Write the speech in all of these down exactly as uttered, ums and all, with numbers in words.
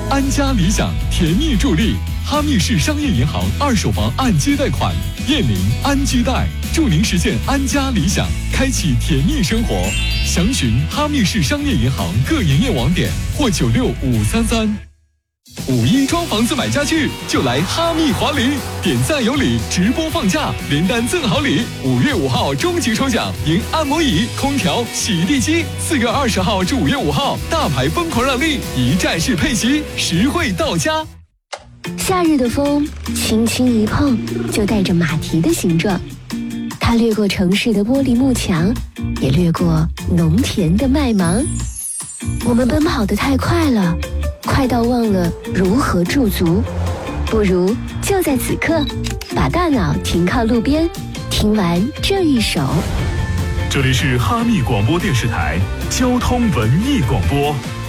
安家理想甜蜜助力，哈密市商业银行二手房按揭贷款，燕林安居贷，助您实现安家理想，开启甜蜜生活。详询哈密市商业银行各营业网点或九六五三三。五一装房子买家具就来哈密华礼，点赞有礼，直播放假，连单赠好礼。五月五号终极抽奖，赢按摩椅、空调、洗地机。四月二十号至五月五号，大牌疯狂让利，一站式配席，实惠到家。 夏日的风，轻轻一碰就带着马蹄的形状，它掠过城市的玻璃幕墙，也掠过农田的麦芒。我们奔跑得太快了，快到忘了如何驻足，不如就在此刻，把大脑停靠路边，听完这一首。 这里是哈密广播电视台交通文艺广播。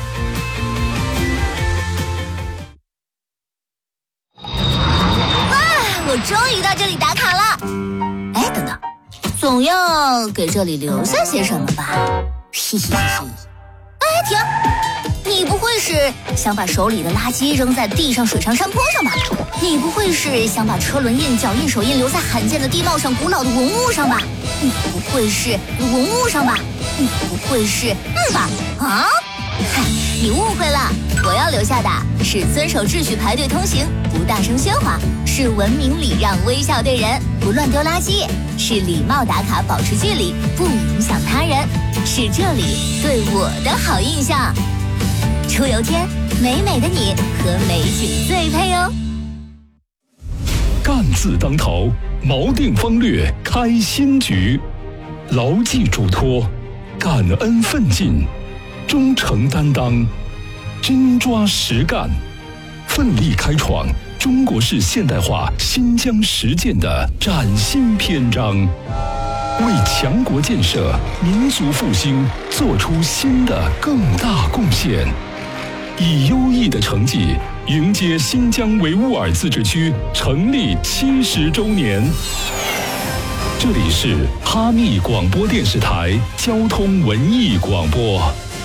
哇，我终于到这里打卡了。哎，等等，总要给这里留下些什么吧？嘿嘿嘿嘿。哎，停！你不会是想把手里的垃圾扔在地上、水上、山坡上吧？你不会是想把车轮印、脚印、手印留在罕见的地貌上、古老的文物上吧？你不会是文物上吧？你不会是嗯吧？啊？嗨，你误会了，我要留下的是遵守秩序、排队通行，不大声喧哗，是文明礼让、微笑对人，不乱丢垃圾，是礼貌打卡、保持距离，不影响他人，是这里对我的好印象。出游天，美美的你和美景最配哦。 干字当头，锚定方略，开新局，牢记嘱托，感恩奋进，忠诚担当，真抓实干，奋力开创中国式现代化新疆实践的崭新篇章，为强国建设、民族复兴做出新的更大贡献，以优异的成绩迎接新疆维吾尔自治区成立七十周年。这里是哈密广播电视台交通文艺广播。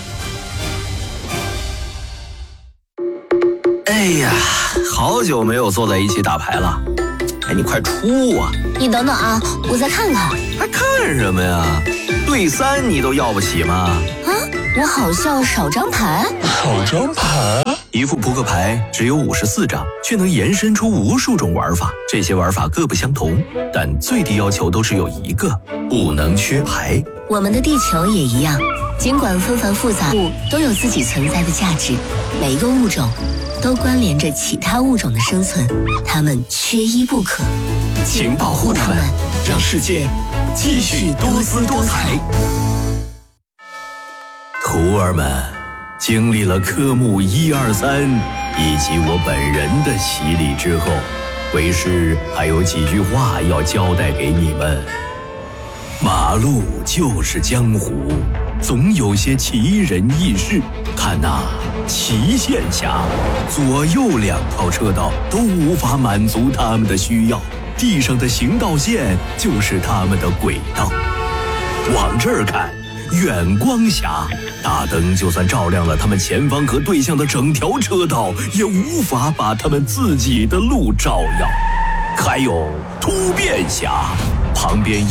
哎呀，好久没有坐在一起打牌了。哎，你快出啊！ 你等等啊，我再看看。 还看什么呀？对三你都要不起吗？ 啊，我好像少张牌。 少张牌？ 一副扑克牌只有五十四张，却能延伸出无数种玩法。这些玩法各不相同，但最低要求都只有一个：不能缺牌。 我们的地球也一样，尽管纷繁复杂，物都有自己存在的价值，每一个物种都关联着其他物种的生存，它们缺一不可。 请保护它们，让世界继续多姿多彩。徒儿们，经历了科目一二三以及我本人的洗礼之后，为师还有几句话要交代给你们。马路就是江湖，总有些奇人异事。看呐、啊，齐县峡左右两套车道都无法满足他们的需要，地上的行道线就是他们的轨道。往这儿看，远光峡，大灯就算照亮了他们前方和对向的整条车道，也无法把他们自己的路照耀。还有突变峡，旁边